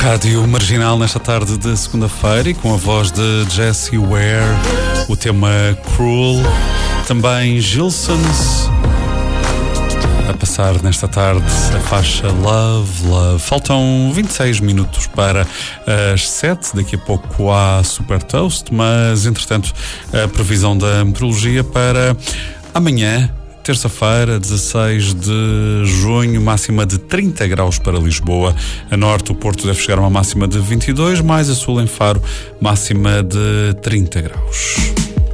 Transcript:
Rádio Marginal nesta tarde de segunda-feira e com a voz de Jessie Ware, o tema Cruel, também Gilsons, a passar nesta tarde a faixa Love, Love. Faltam 26 minutos para as 7, daqui a pouco há Super Toast, mas entretanto a previsão da meteorologia para amanhã, terça-feira, 16 de junho, máxima de 30 graus para Lisboa. A norte, o Porto deve chegar a uma máxima de 22, mais a sul, em Faro, máxima de 30 graus.